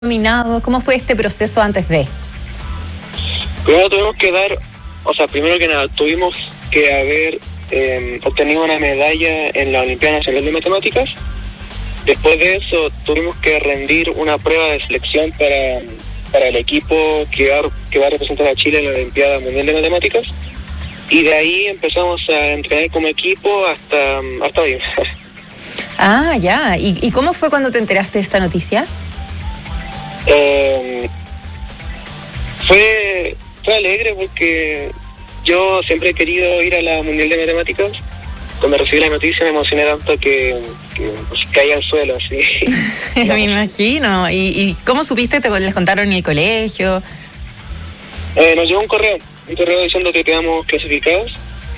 nominado? ¿Cómo fue este proceso antes de? Primero tuvimos que primero que nada, tuvimos que haber obtenido una medalla en la Olimpiada Nacional de Matemáticas. Después de eso tuvimos que rendir una prueba de selección para el equipo que va a representar a Chile en la Olimpiada Mundial de Matemáticas. Y de ahí empezamos a entrenar como equipo hasta hoy. Ah, ya. ¿Y cómo fue cuando te enteraste de esta noticia? Fue alegre porque yo siempre he querido ir a la Mundial de Matemáticas. Cuando recibí la noticia me emocioné tanto que caí al suelo, así. Me imagino. ¿Y cómo supiste? ¿Les contaron en el colegio? Nos llegó un correo diciendo que quedamos clasificados.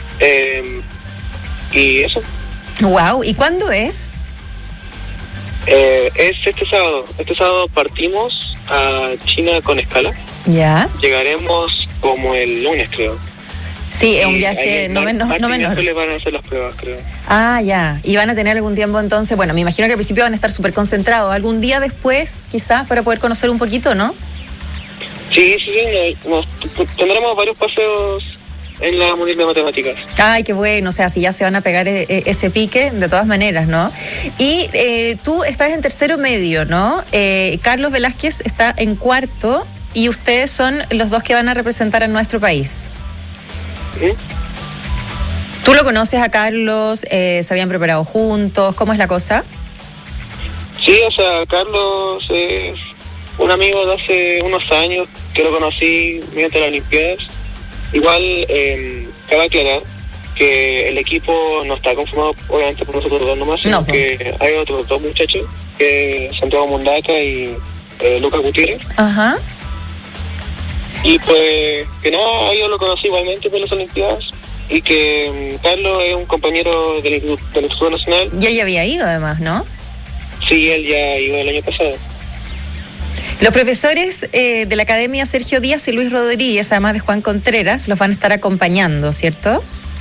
Y eso. Wow. ¿Y cuándo es? Es este sábado. Este sábado partimos a China con escala. Ya. Llegaremos como el lunes, creo. Sí, es un viaje no menor. Les van a hacer las pruebas, creo. Ah, ya. ¿Y van a tener algún tiempo entonces? Bueno, me imagino que al principio van a estar súper concentrados. ¿Algún día después, quizás, para poder conocer un poquito, no? Sí. Tendremos varios paseos en la Mundial de Matemáticas. Ay, qué bueno. O sea, si ya se van a pegar ese pique, de todas maneras, ¿no? Y tú estás en tercero medio, ¿no? Carlos Velázquez está en cuarto y ustedes son los dos que van a representar a nuestro país. ¿Sí? ¿Tú lo conoces a Carlos? ¿Se habían preparado juntos? ¿Cómo es la cosa? Sí, Carlos es un amigo de hace unos años que lo conocí mediante las Olimpiadas. Igual, cabe aclarar que el equipo no está conformado obviamente por nosotros dos nomás, sino que hay otros dos muchachos, que Santiago Mundaca y Lucas Gutiérrez. Ajá. Y pues, que nada, yo lo conocí igualmente por las Olimpiadas, y que Carlos es un compañero del Instituto Nacional. Y él ya había ido además, ¿no? Sí, él ya iba el año pasado. Los profesores de la Academia Sergio Díaz y Luis Rodríguez, además de Juan Contreras, los van a estar acompañando, ¿cierto?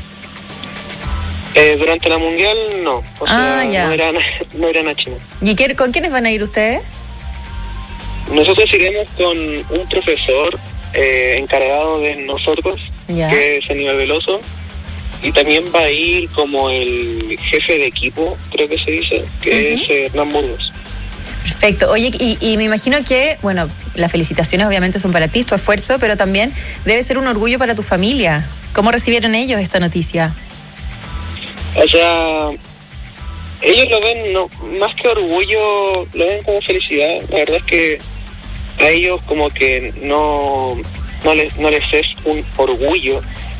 Durante la Mundial, no. Ya. No irán a China. ¿Y con quiénes van a ir ustedes? Nosotros iremos con un profesor encargado de nosotros, que es Aníbal Veloso, y también va a ir como el jefe de equipo, creo que se dice, que es Hernán Burgos. Perfecto. Oye, y me imagino que, bueno, las felicitaciones obviamente son para ti, tu esfuerzo, pero también debe ser un orgullo para tu familia. ¿Cómo recibieron ellos esta noticia? Ellos lo ven, más que orgullo, lo ven como felicidad. La verdad es que a ellos como que no les es un orgullo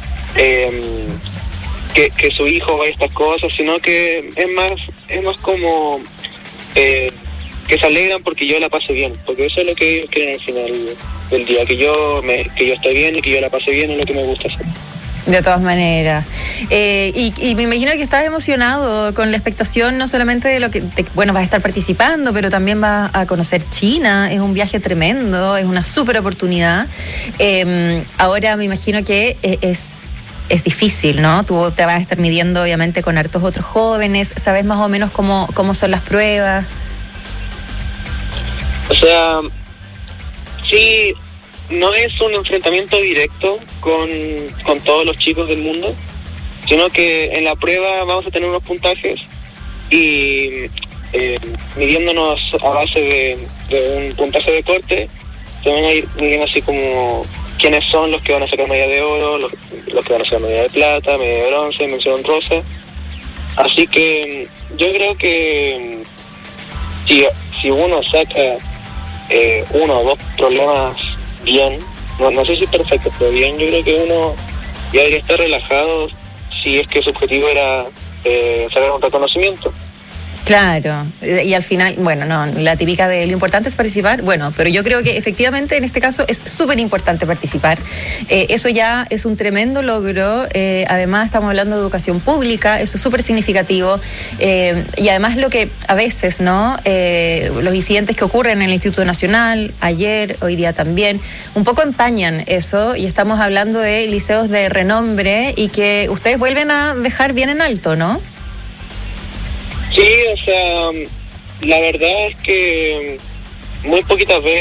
que su hijo vaya a estas cosas, sino que es más como que se alegran porque yo la pase bien, porque eso es lo que ellos quieren al final del día, que yo esté bien y que yo la pase bien, es lo que me gusta hacer. De todas maneras. Y me imagino que estás emocionado con la expectación no solamente de lo que, vas a estar participando, pero también vas a conocer China. Es un viaje tremendo, es una súper oportunidad. Ahora me imagino que es difícil, ¿no? Tú te vas a estar midiendo obviamente con hartos otros jóvenes. ¿Sabes más o menos cómo son las pruebas? Sí, no es un enfrentamiento directo con todos los chicos del mundo, sino que en la prueba vamos a tener unos puntajes y midiéndonos a base de un puntaje de corte, se van a ir midiendo así como quiénes son los que van a sacar medalla de oro, los que van a sacar medalla de plata, medalla de bronce, mención honrosa. Así que yo creo que si uno saca uno o dos problemas bien, no sé si perfecto, pero bien, yo creo que uno ya debería estar relajado si es que su objetivo era sacar un reconocimiento. Claro, y al final, la típica de lo importante es participar, pero yo creo que efectivamente en este caso es súper importante participar. Eso ya es un tremendo logro, además estamos hablando de educación pública, eso es súper significativo, y además lo que a veces, ¿no? Los incidentes que ocurren en el Instituto Nacional, ayer, hoy día también, un poco empañan eso, y estamos hablando de liceos de renombre y que ustedes vuelven a dejar bien en alto, ¿no? Sí, la verdad es que muy poquitas veces